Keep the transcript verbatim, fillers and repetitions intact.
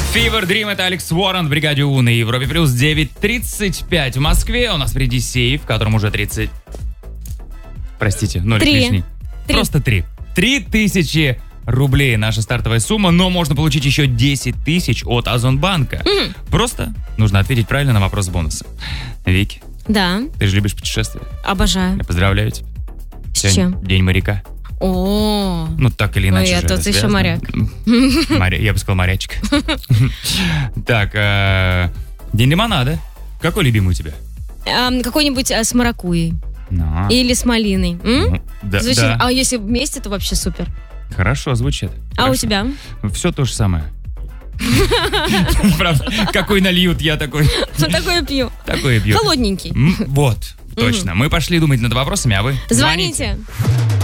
Fever Dream, это Алекс Уоррен в бригаде У на Европе плюс. Девять тридцать пять в Москве. У нас впереди сейф, в котором уже тридцать... Простите, нолик Три. лишний. Три. Просто три. Три тысячи рублей наша стартовая сумма, но можно получить еще десять тысяч от Озонбанка. Мгм. Просто нужно ответить правильно на вопрос бонуса. Вики, Да, ты же любишь путешествия. обожаю. Я поздравляю тебя. С Сегодня чем? День моряка. О, Ну, так или иначе. я же тот это еще связано. моряк. Моря- Я бы сказал, морячка. Так, э, день лимонада. Какой любимый у тебя? Ам, какой-нибудь а, с маракуйей Ну, или с малиной. М? ну, да, Звучит- да. А если вместе, то вообще супер. Хорошо звучит. А у Хорошо. тебя? Все то же самое. Правда, какой нальют, я такой, Ну, такое пью. такой пью. Холодненький. М, Вот, точно. Мы пошли думать над вопросами, а вы Звоните.